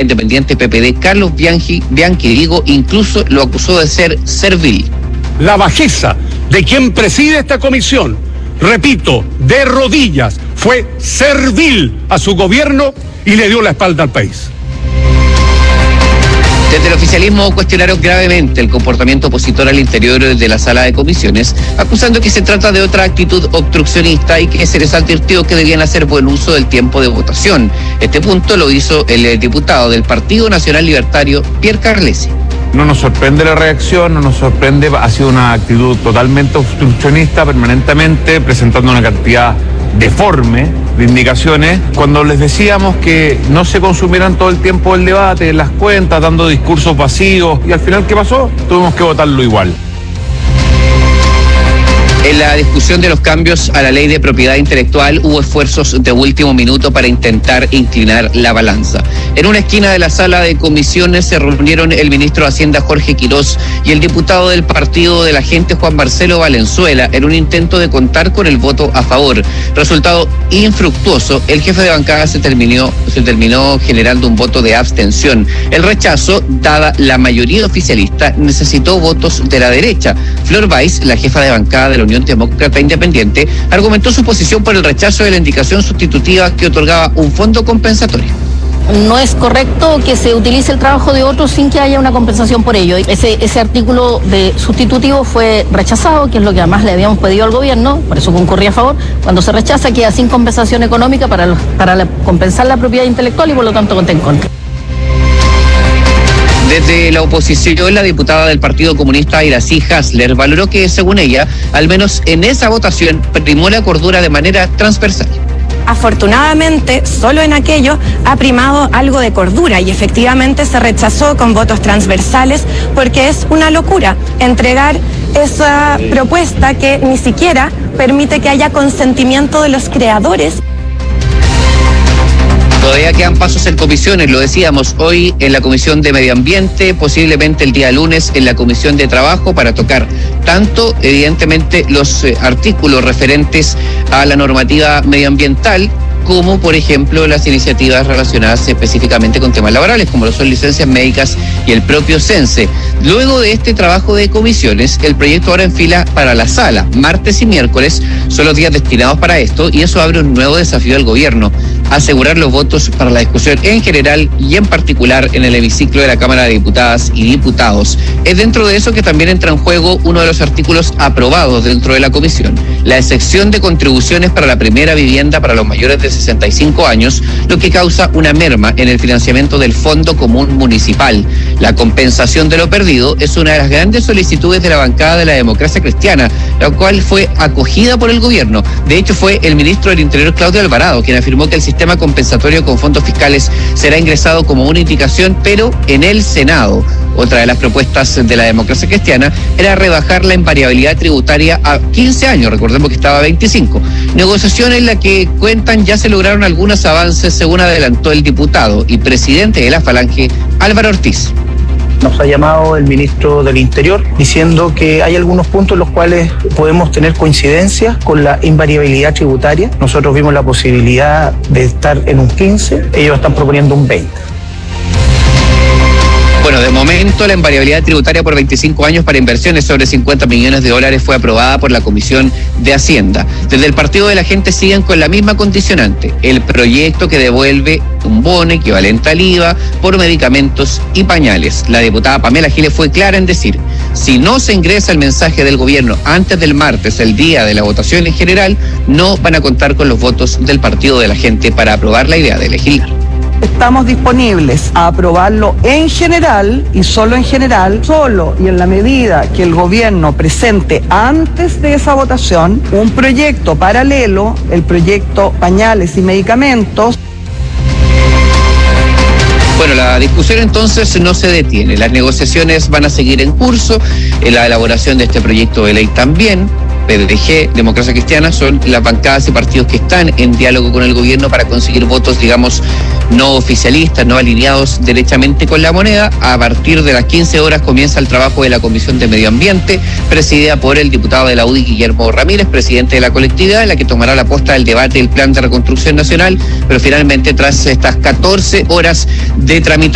independiente PPD, Carlos Bianchi, incluso lo acusó de ser servil. La bajeza de quien preside esta comisión, repito, de rodillas, fue servil a su gobierno y le dio la espalda al país. Desde el oficialismo cuestionaron gravemente el comportamiento opositor al interior de la sala de comisiones, acusando que se trata de otra actitud obstruccionista y que se les advirtió que debían hacer buen uso del tiempo de votación. Este punto lo hizo el diputado del Partido Nacional Libertario, Pierre Carlesi. No nos sorprende la reacción, no nos sorprende, ha sido una actitud totalmente obstruccionista, permanentemente presentando una cantidad deforme de indicaciones, cuando les decíamos que no se consumieran todo el tiempo del debate, las cuentas, dando discursos vacíos, y al final, ¿qué pasó? Tuvimos que votarlo igual. En la discusión de los cambios a la ley de propiedad intelectual hubo esfuerzos de último minuto para intentar inclinar la balanza. En una esquina de la sala de comisiones se reunieron el ministro de Hacienda Jorge Quirós y el diputado del Partido de la Gente Juan Marcelo Valenzuela en un intento de contar con el voto a favor. Resultado infructuoso, el jefe de bancada se terminó generando un voto de abstención. El rechazo, dada la mayoría oficialista, necesitó votos de la derecha. Flor Weiss, la jefa de bancada de la Unión Demócrata Independiente, argumentó su posición por el rechazo de la indicación sustitutiva que otorgaba un fondo compensatorio. No es correcto que se utilice el trabajo de otros sin que haya una compensación por ello. Ese artículo de sustitutivo fue rechazado, que es lo que además le habíamos pedido al gobierno, por eso concurrí a favor. Cuando se rechaza, queda sin compensación económica para compensar la propiedad intelectual y por lo tanto conté en contra. Desde la oposición, la diputada del Partido Comunista Iracy Hasler valoró que, según ella, al menos en esa votación, primó la cordura de manera transversal. Afortunadamente, solo en aquello ha primado algo de cordura y efectivamente se rechazó con votos transversales porque es una locura entregar esa propuesta que ni siquiera permite que haya consentimiento de los creadores. Todavía quedan pasos en comisiones, lo decíamos, hoy en la Comisión de Medio Ambiente, posiblemente el día lunes en la Comisión de Trabajo, para tocar tanto, evidentemente, los artículos referentes a la normativa medioambiental, como por ejemplo las iniciativas relacionadas específicamente con temas laborales, como lo son licencias médicas y el propio CENSE. Luego de este trabajo de comisiones, el proyecto ahora enfila para la sala. Martes y miércoles son los días destinados para esto, y eso abre un nuevo desafío al gobierno: asegurar los votos para la discusión en general y en particular en el hemiciclo de la Cámara de Diputadas y Diputados. Es dentro de eso que también entra en juego uno de los artículos aprobados dentro de la comisión: la excepción de contribuciones para la primera vivienda para los mayores de 65 años, lo que causa una merma en el financiamiento del Fondo Común Municipal. La compensación de lo perdido es una de las grandes solicitudes de la bancada de la Democracia Cristiana, la cual fue acogida por el gobierno. De hecho, fue el ministro del Interior, Claudio Alvarado, quien afirmó que el sistema compensatorio con fondos fiscales será ingresado como una indicación, pero en el Senado. Otra de las propuestas de la Democracia Cristiana era rebajar la invariabilidad tributaria a 15 años, recordemos que estaba a 25. Negociación en la que cuentan ya se lograron algunos avances, según adelantó el diputado y presidente de la Falange, Álvaro Ortiz. Nos ha llamado el ministro del Interior diciendo que hay algunos puntos en los cuales podemos tener coincidencias con la invariabilidad tributaria. Nosotros vimos la posibilidad de estar en un 15, ellos están proponiendo un 20. Bueno, de momento la invariabilidad tributaria por 25 años para inversiones sobre 50 millones de dólares fue aprobada por la Comisión de Hacienda. Desde el Partido de la Gente siguen con la misma condicionante: el proyecto que devuelve un bono equivalente al IVA por medicamentos y pañales. La diputada Pamela Giles fue clara en decir: si no se ingresa el mensaje del gobierno antes del martes, el día de la votación en general, no van a contar con los votos del Partido de la Gente para aprobar la idea de legislar. Estamos disponibles a aprobarlo en general y solo y en la medida que el gobierno presente antes de esa votación un proyecto paralelo, el proyecto pañales y medicamentos. Bueno, la discusión entonces no se detiene, las negociaciones van a seguir en curso, en la elaboración de este proyecto de ley también. PDG, Democracia Cristiana, son las bancadas y partidos que están en diálogo con el gobierno para conseguir votos, digamos, no oficialistas, no alineados derechamente con la moneda. A partir de las 15 horas comienza el trabajo de la Comisión de Medio Ambiente, presidida por el diputado de la UDI, Guillermo Ramírez, presidente de la colectividad, en la que tomará la posta del debate del Plan de Reconstrucción Nacional, pero finalmente, tras estas 14 horas de tramitación,